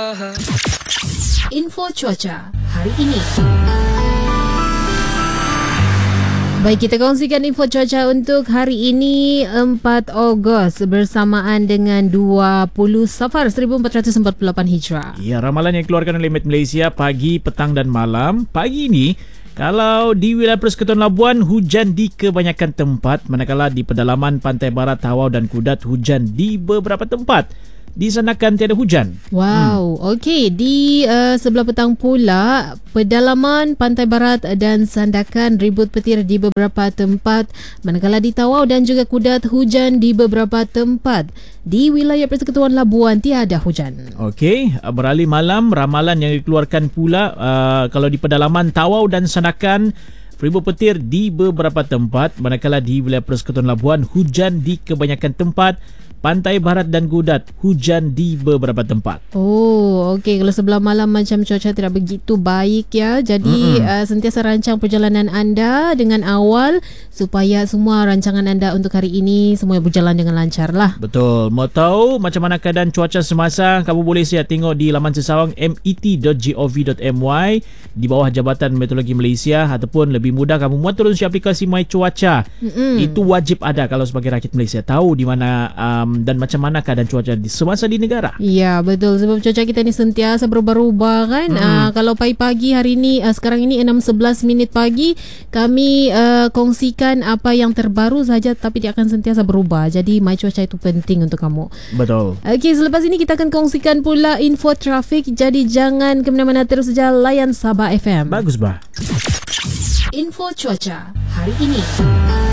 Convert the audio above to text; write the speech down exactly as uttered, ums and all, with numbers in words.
Info cuaca hari ini. Baik, kita kongsikan info cuaca untuk hari ini empat Ogos bersamaan dengan dua puluh Safar seribu empat ratus empat puluh lapan Hijrah. Ya, ramalan yang dikeluarkan oleh Met Malaysia pagi, petang dan malam. Pagi ini, kalau di wilayah Persekutuan Labuan, hujan di kebanyakan tempat, manakala di pedalaman pantai barat Tawau dan Kudat, hujan di beberapa tempat. Di Sandakan tiada hujan. Wow, hmm. okey. Di uh, sebelah petang pula, pedalaman pantai barat dan Sandakan ribut petir di beberapa tempat, manakala di Tawau dan juga Kudat hujan di beberapa tempat. Di wilayah Persekutuan Labuan tiada hujan. Okey, beralih malam, ramalan yang dikeluarkan pula uh, kalau di pedalaman Tawau dan Sandakan ribut petir di beberapa tempat, manakala di wilayah Persekutuan Labuan hujan di kebanyakan tempat. Pantai Barat dan Kudat hujan di beberapa tempat. Oh, okey. Kalau sebelah malam macam cuaca tidak begitu baik ya. Jadi uh, sentiasa rancang perjalanan anda dengan awal supaya semua rancangan anda untuk hari ini semua berjalan dengan lancar lah. Betul. Mau tahu macam mana keadaan cuaca semasa, kamu boleh siap tengok di laman sesawang met dot gov dot my di bawah Jabatan Meteorologi Malaysia, ataupun lebih mudah kamu muat turun si aplikasi My Cuaca. Mm-mm. Itu wajib ada kalau sebagai rakyat Malaysia tahu di mana um, dan macam mana keadaan cuaca di semasa di negara. Ya, betul. Sebab cuaca kita ni sentiasa berubah-ubah kan. Hmm. Uh, kalau pagi-pagi hari ni, uh, sekarang ini enam sebelas minit pagi, kami uh, kongsikan apa yang terbaru saja, tapi dia akan sentiasa berubah. Jadi, My Cuaca itu penting untuk kamu. Betul. Okey, selepas ini kita akan kongsikan pula info trafik. Jadi, jangan ke mana-mana, terus saja layan Sabah F M. Bagus, bah. Info cuaca hari ini.